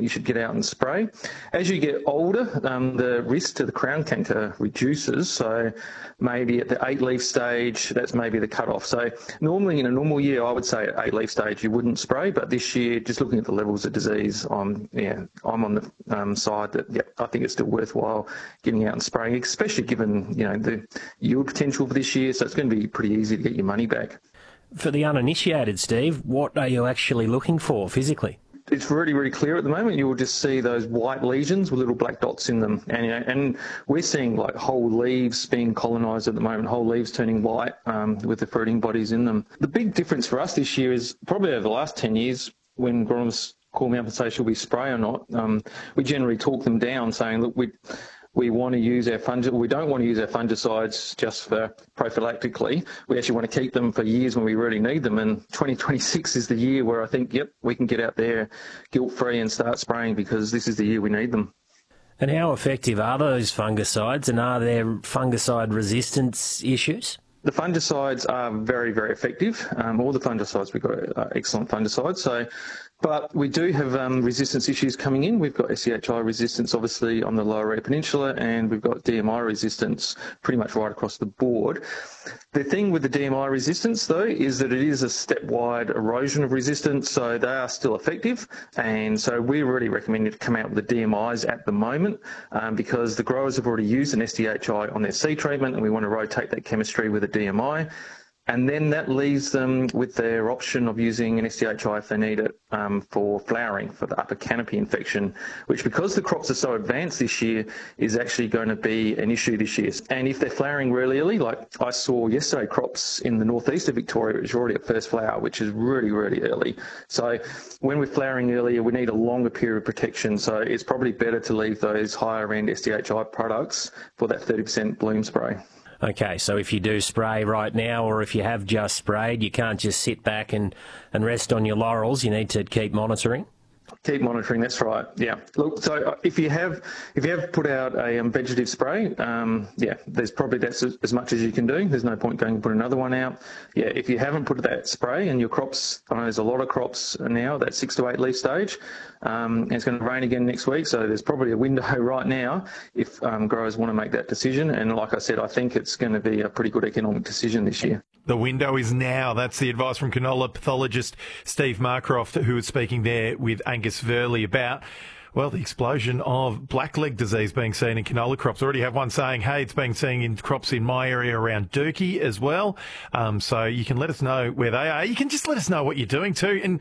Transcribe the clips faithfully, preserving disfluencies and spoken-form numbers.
you should get out and spray. As you get older, um, the risk to the crown canker reduces. So maybe at the eight-leaf stage, that's maybe the cut-off. So normally in a normal year, I would say at eight-leaf stage you wouldn't spray, but this year, just looking at the levels of disease, I'm, yeah, I'm on the um, side that, yeah, I think it's still worthwhile getting out and spraying, especially given, you know, the yield potential for this year. So it's going to be pretty easy to get your money back. For the uninitiated, Steve, what are you actually looking for physically? It's really, really clear at the moment. You will just see those white lesions with little black dots in them. And, you know, and we're seeing like whole leaves being colonised at the moment, whole leaves turning white um, with the fruiting bodies in them. The big difference for us this year is probably over the last ten years when agronomists call me up and say, should we spray or not? Um, we generally talk them down saying, look, we we want to use our fungi- we don't want to use our fungicides just for prophylactically. We actually want to keep them for years when we really need them. And twenty twenty-six is the year where I think, yep, we can get out there guilt-free and start spraying because this is the year we need them. And how effective are those fungicides, and are there fungicide resistance issues? The fungicides are very, very effective. Um, all the fungicides, we've got uh, excellent fungicides. So, but we do have um, resistance issues coming in. We've got S C H I resistance, obviously, on the Lower Eyre Peninsula, and we've got D M I resistance pretty much right across the board. The thing with the D M I resistance, though, is that it is a step-wide erosion of resistance, so they are still effective. And so we really recommend you to come out with the D M Is at the moment um, because the growers have already used an S D H I on their seed treatment, and we want to rotate that chemistry with a D M I. And then that leaves them with their option of using an S D H I if they need it um, for flowering, for the upper canopy infection, which because the crops are so advanced this year is actually going to be an issue this year. And if they're flowering really early, like I saw yesterday crops in the northeast of Victoria, which are already at first flower, which is really, really early. So when we're flowering earlier, we need a longer period of protection. So it's probably better to leave those higher end S D H I products for that thirty percent bloom spray. Okay, so if you do spray right now, or if you have just sprayed, you can't just sit back and, and rest on your laurels. You need to keep monitoring. Keep monitoring, that's right. Yeah. Look, so if you have if you have put out a um, vegetative spray, um, yeah, there's probably that's as, as much as you can do. There's no point going to put another one out. Yeah, if you haven't put that spray and your crops, I know there's a lot of crops now, that six to eight leaf stage, um, and it's going to rain again next week, so there's probably a window right now if um, growers want to make that decision. And like I said, I think it's going to be a pretty good economic decision this year. The window is now. That's the advice from canola pathologist Steve Marcroft, who was speaking there with Angus Verley about, well, the explosion of blackleg disease being seen in canola crops. Already have one saying, hey, it's being seen in crops in my area around Durkee as well. Um, so you can let us know where they are. You can just let us know what you're doing too. And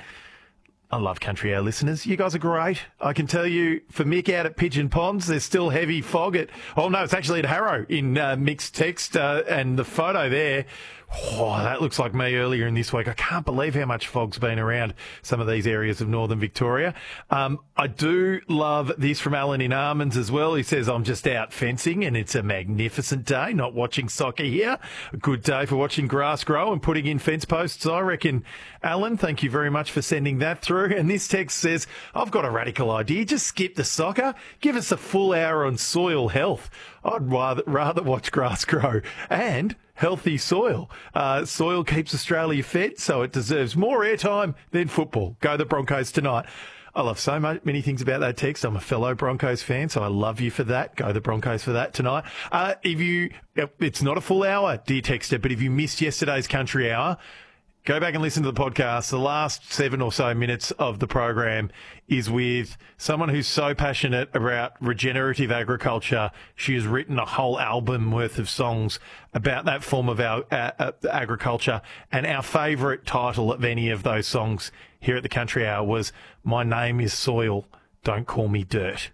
I love Country Air listeners. You guys are great. I can tell you, for Mick out at Pigeon Ponds, there's still heavy fog at, oh no, it's actually at Harrow in uh, mixed text, uh, and the photo there, oh, that looks like me earlier in this week. I can't believe how much fog's been around some of these areas of northern Victoria. Um, I do love this from Alan in Almonds as well. He says, I'm just out fencing and it's a magnificent day, not watching soccer here. A good day for watching grass grow and putting in fence posts, I reckon. Alan, thank you very much for sending that through. And this text says, I've got a radical idea. Just skip the soccer. Give us a full hour on soil health. I'd rather, rather watch grass grow and healthy soil. Uh, soil keeps Australia fed, so it deserves more airtime than football. Go the Broncos tonight. I love so much, many things about that text. I'm a fellow Broncos fan, so I love you for that. Go the Broncos for that tonight. Uh, if you, it's not a full hour, dear texter, but if you missed yesterday's Country Hour, go back and listen to the podcast. The last seven or so minutes of the program is with someone who's so passionate about regenerative agriculture. She has written a whole album worth of songs about that form of our uh, uh, agriculture. And our favourite title of any of those songs here at the Country Hour was My Name is Soil, Don't Call Me Dirt.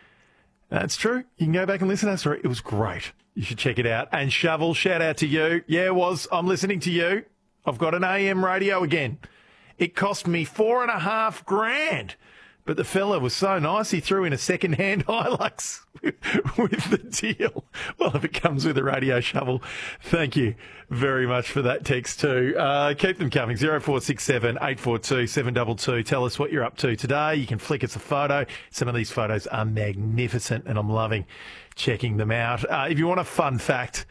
That's true. You can go back and listen. That's right. It was great. You should check it out. And Shovel, shout out to you. Yeah, it was. I'm listening to you. I've got an A M radio again. It cost me four and a half grand. But the fella was so nice, he threw in a second-hand Hilux with the deal. Well, if it comes with a radio shovel, thank you very much for that text too. Uh, keep them coming. zero four six seven, eight four two, seven two two. Tell us what you're up to today. You can flick us a photo. Some of these photos are magnificent, and I'm loving checking them out. Uh, if you want a fun fact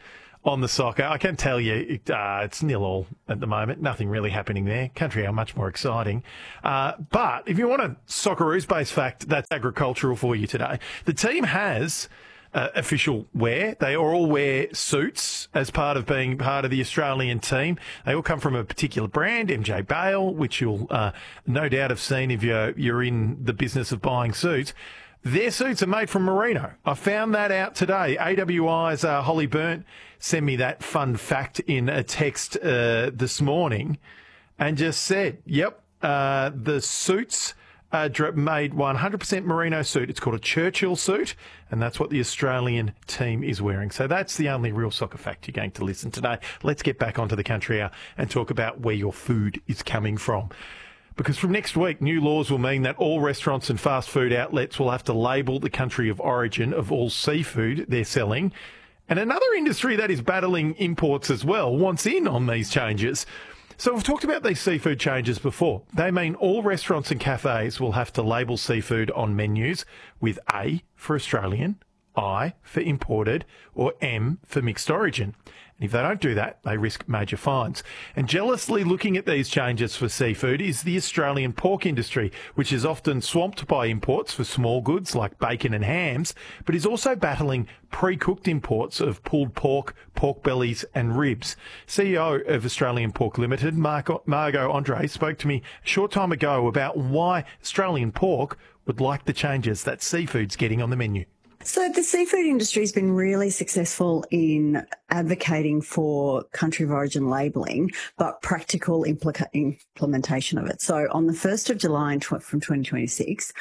on the soccer. I can tell you it, uh, it's nil all at the moment. Nothing really happening there. Country are much more exciting. Uh, but if you want a Socceroos-based fact, that's agricultural for you today. The team has uh, official wear. They all wear suits as part of being part of the Australian team. They all come from a particular brand, M J Bale, which you'll uh, no doubt have seen if you're, you're in the business of buying suits. Their suits are made from merino. I found that out today. A W I's uh, Holly Burnt sent me that fun fact in a text uh, this morning and just said, yep, uh, the suits are made one hundred percent merino suit. It's called a Churchill suit, and that's what the Australian team is wearing. So that's the only real soccer fact you're going to listen today. Let's get back onto the country hour and talk about where your food is coming from. Because from next week, new laws will mean that all restaurants and fast food outlets will have to label the country of origin of all seafood they're selling. And another industry that is battling imports as well wants in on these changes. So we've talked about these seafood changes before. They mean all restaurants and cafes will have to label seafood on menus with A for Australian, I for imported, or M for mixed origin. And if they don't do that, they risk major fines. And jealously looking at these changes for seafood is the Australian pork industry, which is often swamped by imports for small goods like bacon and hams, but is also battling pre-cooked imports of pulled pork, pork bellies and ribs. C E O of Australian Pork Limited, Marco, Margot Andre, spoke to me a short time ago about why Australian pork would like the changes that seafood's getting on the menu. So the seafood industry has been really successful in advocating for country of origin labelling, but practical implica- implementation of it. So on the first of July from twenty twenty-six,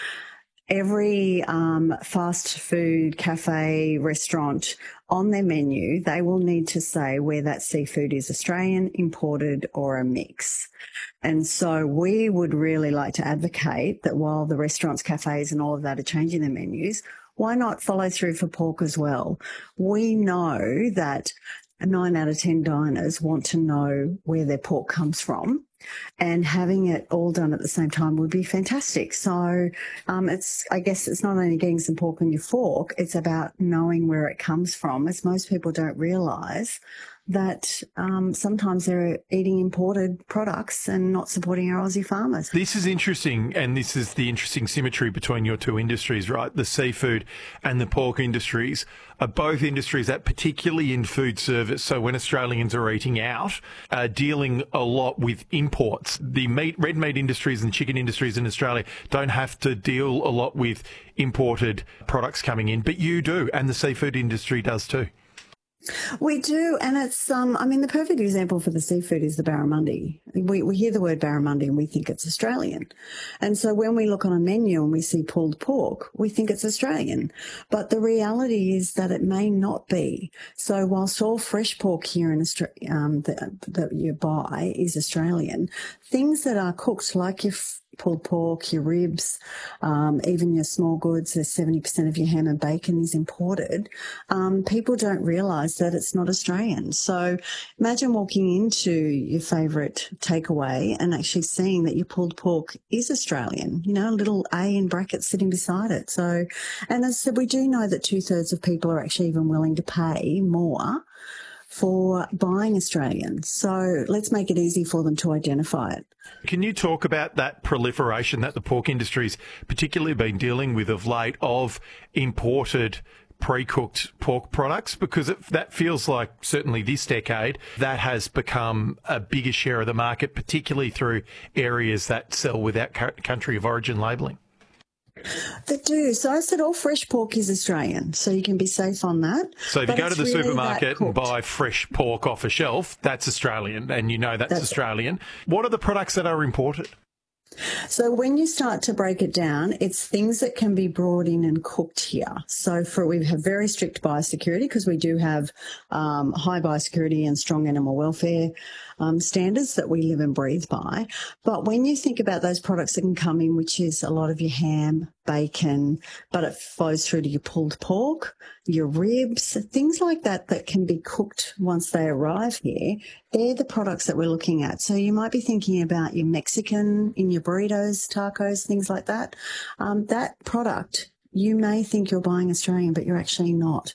every um, fast food, cafe, restaurant on their menu, they will need to say where that seafood is Australian, imported or a mix. And so we would really like to advocate that while the restaurants, cafes and all of that are changing their menus, why not follow through for pork as well? We know that nine out of ten diners want to know where their pork comes from, and having it all done at the same time would be fantastic. So um, it's, I guess it's not only getting some pork on your fork, it's about knowing where it comes from, as most people don't realise that um, sometimes they're eating imported products and not supporting our Aussie farmers. This is interesting, and this is the interesting symmetry between your two industries, right? The seafood and the pork industries are both industries that, particularly in food service, so when Australians are eating out, are dealing a lot with imports. The meat, red meat industries and chicken industries in Australia don't have to deal a lot with imported products coming in, but you do, and the seafood industry does too. We do, and it's, um, I mean, the perfect example for the seafood is the barramundi. We, we hear the word barramundi and we think it's Australian. And so when we look on a menu and we see pulled pork, we think it's Australian. But the reality is that it may not be. So whilst all fresh pork here in Australia, um, that, that you buy is Australian, things that are cooked like your pulled pork, your ribs, um, even your small goods, there's seventy percent of your ham and bacon is imported. Um, people don't realise that it's not Australian. So imagine walking into your favourite takeaway and actually seeing that your pulled pork is Australian, you know, a little A in brackets sitting beside it. So, and as I said, we do know that two thirds of people are actually even willing to pay more for buying Australian. So let's make it easy for them to identify it. Can you talk about that proliferation that the pork industry's particularly been dealing with of late of imported pre-cooked pork products? Because it, that feels like certainly this decade that has become a bigger share of the market, particularly through areas that sell without country of origin labelling. They do. So I said all fresh pork is Australian, so you can be safe on that. So if you go to the really supermarket and buy fresh pork off a shelf, that's Australian, and you know that's, that's Australian. What are the products that are imported? So when you start to break it down, it's things that can be brought in and cooked here. So for we have very strict biosecurity because we do have um, high biosecurity and strong animal welfare um, standards that we live and breathe by. But when you think about those products that can come in, which is a lot of your ham, bacon, but it flows through to your pulled pork, your ribs, things like that that can be cooked once they arrive here, they're the products that we're looking at. So you might be thinking about your Mexican in your burritos, tacos, things like that. Um, that product you may think you're buying Australian, but you're actually not.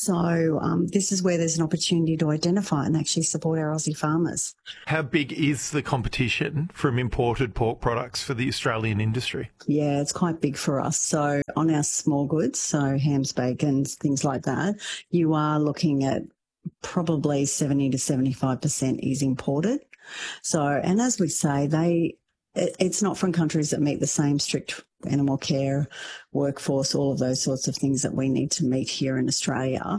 So um, this is where there's an opportunity to identify and actually support our Aussie farmers. How big is the competition from imported pork products for the Australian industry? Yeah, it's quite big for us. So on our small goods, so hams, bacons, things like that, you are looking at probably seventy to seventy-five percent is imported. So, and as we say, they it, it's not from countries that meet the same strict animal care workforce, all of those sorts of things that we need to meet here in Australia.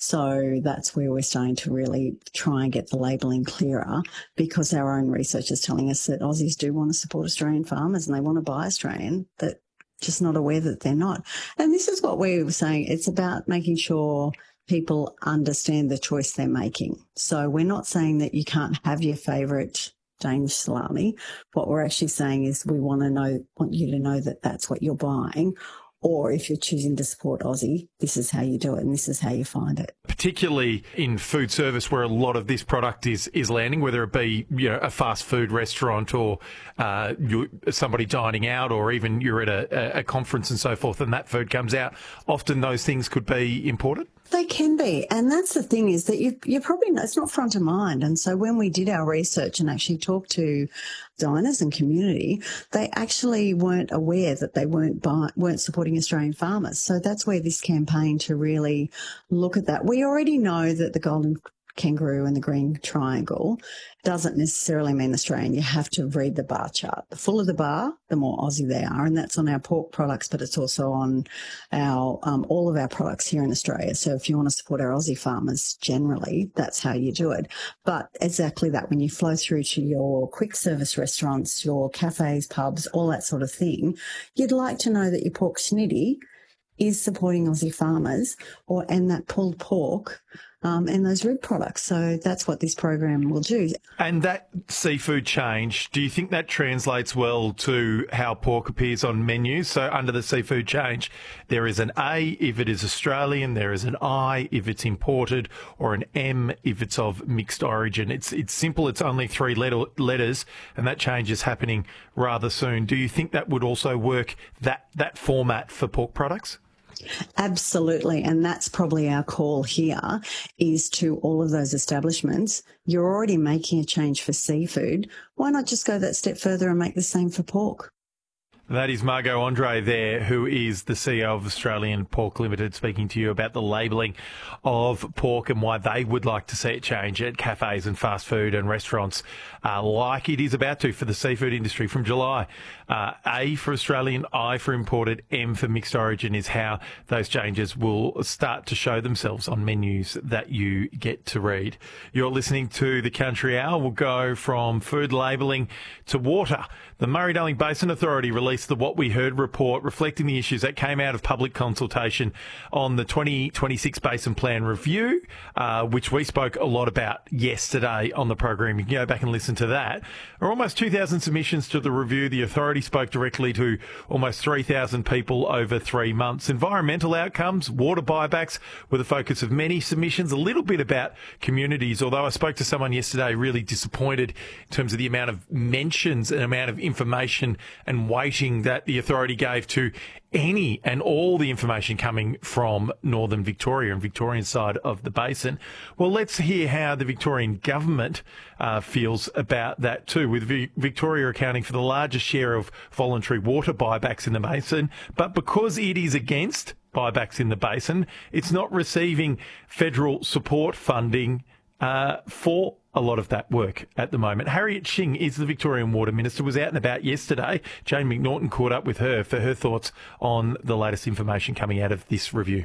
So that's where we're starting to really try and get the labelling clearer, because our own research is telling us that Aussies do want to support Australian farmers and they want to buy Australian, but just not aware that they're not. And this is what we were saying. It's about making sure people understand the choice they're making. So we're not saying that you can't have your favourite Danish salami. What we're actually saying is we want to know, want you to know that that's what you're buying. Or if you're choosing to support Aussie, this is how you do it and this is how you find it. Particularly in food service, where a lot of this product is, is landing, whether it be, you know, a fast food restaurant or uh, you, somebody dining out, or even you're at a, a conference and so forth, and that food comes out, often those things could be imported? They can be. And that's the thing, is that you, you're probably, it's not front of mind. And so when we did our research and actually talked to diners and community, they actually weren't aware that they weren't buy, weren't supporting Australian farmers. So that's where this campaign to really look at that. We already know that the golden kangaroo and the green triangle doesn't necessarily mean Australian. You have to read the bar chart. The fuller the bar, the more Aussie they are, and that's on our pork products, but it's also on our um, all of our products here in Australia. So if you want to support our Aussie farmers, generally, that's how you do it. But exactly that, when you flow through to your quick service restaurants, your cafes, pubs, all that sort of thing, you'd like to know that your pork schnitty is supporting Aussie farmers, or and that pulled pork um, and those rib products. So that's what this program will do. And that seafood change, do you think that translates well to how pork appears on menus? So under the seafood change, there is an A if it is Australian, there is an I if it's imported, or an M if it's of mixed origin. It's it's simple. It's only three letter, letters, and that change is happening rather soon. Do you think that would also work, that that format, for pork products? Absolutely. And that's probably our call here, is to all of those establishments. You're already making a change for seafood. Why not just go that step further and make the same for pork? That is Margot Andre there, who is the C E O of Australian Pork Limited, speaking to you about the labelling of pork and why they would like to see it change at cafes and fast food and restaurants, uh, like it is about to for the seafood industry from July. Uh, A for Australian, I for imported, M for mixed origin is how those changes will start to show themselves on menus that you get to read. You're listening to The Country Hour. We'll go from food labelling to water. The Murray-Darling Basin Authority released the What We Heard report, reflecting the issues that came out of public consultation on the twenty twenty-six Basin Plan Review, uh, which we spoke a lot about yesterday on the program. You can go back and listen to that. There are almost two thousand submissions to the review. The authority spoke directly to almost three thousand people over three months. Environmental outcomes, water buybacks were the focus of many submissions. A little bit about communities, although I spoke to someone yesterday really disappointed in terms of the amount of mentions and amount of information and weighting that the authority gave to any and all the information coming from northern Victoria and Victorian side of the basin. Well, let's hear how the Victorian government uh, feels about that too, with v- Victoria accounting for the largest share of voluntary water buybacks in the basin. But because it is against buybacks in the basin, it's not receiving federal support funding uh, for a lot of that work at the moment. Harriet Shing is the Victorian Water Minister, was out and about yesterday. Jane McNaughton caught up with her for her thoughts on the latest information coming out of this review.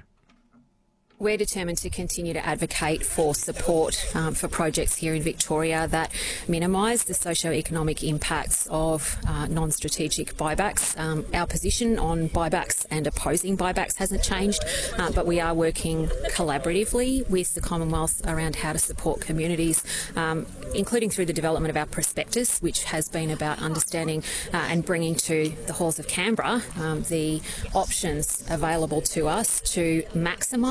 We're determined to continue to advocate for support um, for projects here in Victoria that minimise the socio-economic impacts of uh, non-strategic buybacks. Um, our position on buybacks and opposing buybacks hasn't changed, uh, but we are working collaboratively with the Commonwealth around how to support communities, um, including through the development of our prospectus, which has been about understanding uh, and bringing to the halls of Canberra um, the options available to us to maximise environmental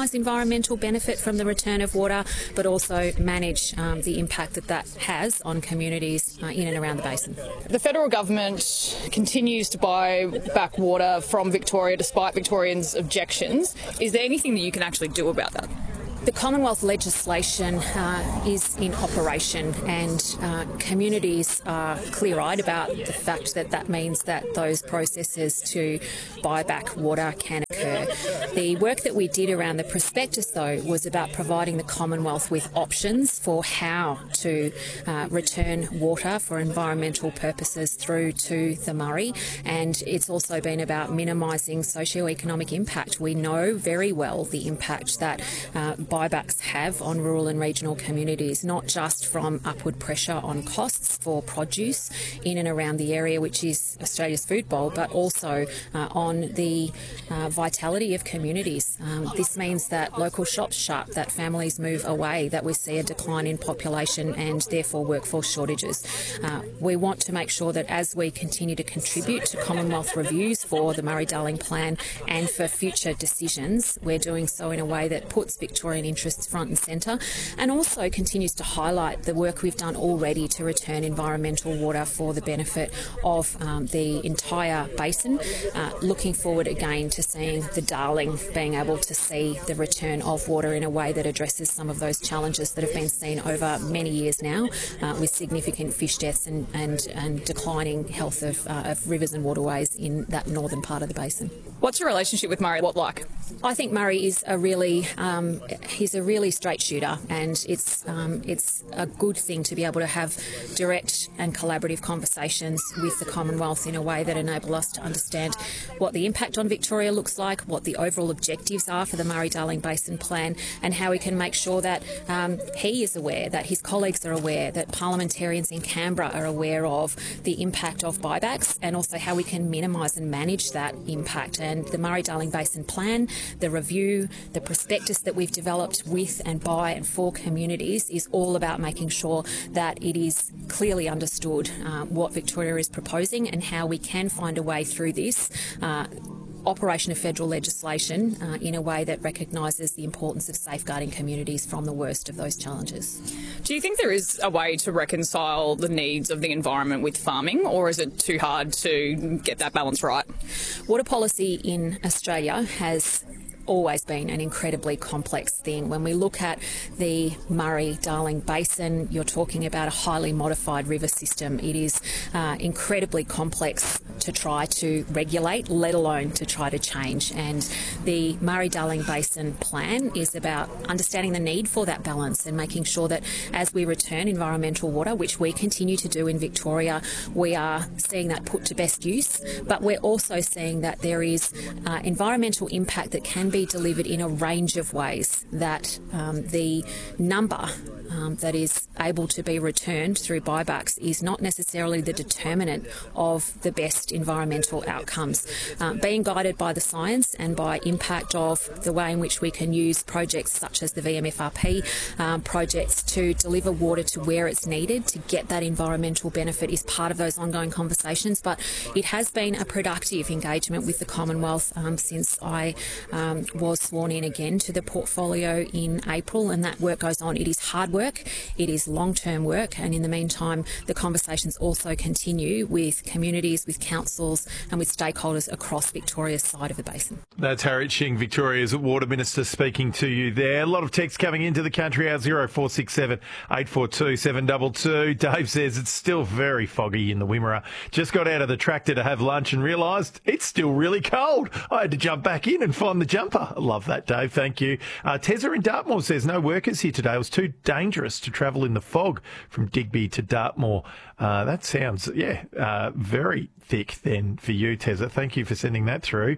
environmental benefit from the return of water, but also manage um, the impact that that has on communities uh, in and around the basin. The federal government continues to buy back water from Victoria despite Victorians' objections. Is there anything that you can actually do about that? The Commonwealth legislation uh, is in operation, and uh, communities are clear-eyed about the fact that that means that those processes to buy back water can occur. The work that we did around the prospectus, though, was about providing the Commonwealth with options for how to uh, return water for environmental purposes through to the Murray, and it's also been about minimising socio-economic impact. We know very well the impact that uh, buybacks have on rural and regional communities, not just from upward pressure on costs for produce in and around the area, which is Australia's food bowl, but also uh, on the uh, vitality of communities. Um, this means that local shops shut, that families move away, that we see a decline in population and therefore workforce shortages. Uh, we want to make sure that as we continue to contribute to Commonwealth reviews for the Murray-Darling Plan and for future decisions, we're doing so in a way that puts Victorian interests front and centre, and also continues to highlight the work we've done already to return environmental water for the benefit of um, the entire basin. Uh, looking forward again to seeing the Darling being able to see the return of water in a way that addresses some of those challenges that have been seen over many years now, uh, with significant fish deaths and, and, and declining health of, uh, of rivers and waterways in that northern part of the basin. What's your relationship with Murray? What like? I think Murray is a really um, he's a really straight shooter, and it's um, it's a good thing to be able to have direct and collaborative conversations with the Commonwealth in a way that enable us to understand what the impact on Victoria looks like, what the overall objectives are for the Murray-Darling Basin Plan, and how we can make sure that um, he is aware, that his colleagues are aware, that parliamentarians in Canberra are aware of the impact of buybacks, and also how we can minimise and manage that impact. And the Murray-Darling Basin Plan, the review, the prospectus that we've developed with and by and for communities is all about making sure that it is clearly understood uh, what Victoria is proposing and how we can find a way through this uh, operation of federal legislation uh, in a way that recognises the importance of safeguarding communities from the worst of those challenges. Do you think there is a way to reconcile the needs of the environment with farming, or is it too hard to get that balance right? Water policy in Australia has always been an incredibly complex thing. When we look at the Murray-Darling Basin, you're talking about a highly modified river system. It is uh, incredibly complex to try to regulate, let alone to try to change. And the Murray-Darling Basin Plan is about understanding the need for that balance and making sure that as we return environmental water, which we continue to do in Victoria, we are seeing that put to best use. But we're also seeing that there is uh, environmental impact that can be delivered in a range of ways, that um, the number um, that is able to be returned through buybacks is not necessarily the determinant of the best environmental outcomes. Um, being guided by the science and by impact of the way in which we can use projects such as the V M F R P um, projects to deliver water to where it's needed to get that environmental benefit is part of those ongoing conversations. But it has been a productive engagement with the Commonwealth um, since I um, was sworn in again to the portfolio in April, and that work goes on. It is hard work, it is long-term work, and in the meantime the conversations also continue with communities, with councils and with stakeholders across Victoria's side of the basin. That's Harriet Shing, Victoria's Water Minister, speaking to you there. A lot of text coming into the country, our zero four six seven, eight four two, seven two two. Dave says it's still very foggy in the Wimmera. Just got out of the tractor to have lunch and realised it's still really cold. I had to jump back in and find the jumper. I love that, Dave. Thank you. Uh, Tessa in Dartmoor says no workers here today. It was too dangerous to travel in the fog from Digby to Dartmoor. Uh, that sounds, yeah, uh, very thick then for you, Tessa. Thank you for sending that through.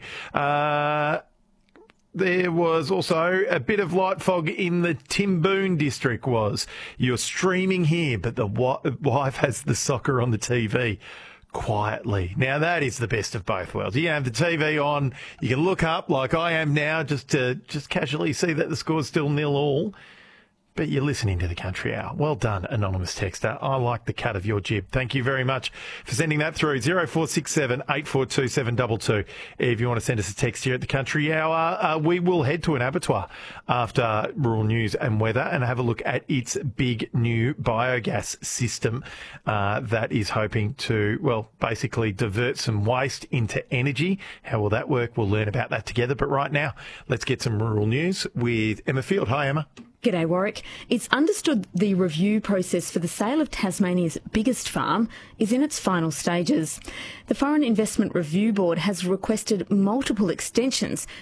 Uh, There was also a bit of light fog in the Timboon district was. You're streaming here, but the wife has the soccer on the T V quietly. Now, that is the best of both worlds. You have the T V on, you can look up like I am now just to just casually see that the score's still nil all. but you're listening to the Country Hour. Well done, anonymous texter. I like the cut of your jib. Thank you very much for sending that through. zero four six seven, eight four two, seven two two. If you want to send us a text here at the Country Hour, uh, we will head to an abattoir after rural news and weather and have a look at its big new biogas system uh, that is hoping to, well, basically divert some waste into energy. How will that work? We'll learn about that together. But right now, let's get some rural news with Emma Field. Hi, Emma. G'day, Warwick. It's understood the review process for the sale of Tasmania's biggest farm is in its final stages. The Foreign Investment Review Board has requested multiple extensions